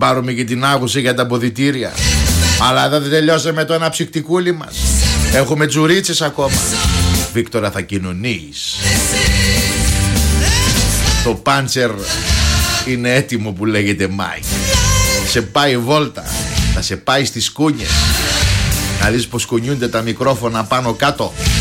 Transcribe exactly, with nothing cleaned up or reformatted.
πάρουμε και την άγουση για τα αποδυτήρια. Αλλά δεν τελειώσαμε το αναψυκτικούλι μας. Έχουμε τζουρίτσες ακόμα. Βίκτορα, θα κοινωνείς. Το πάντσερ είναι έτοιμο που λέγεται Μάικ. Σε πάει βόλτα. Θα σε πάει στις κούνιες. Να δεις πως κουνιούνται τα μικρόφωνα πάνω κάτω.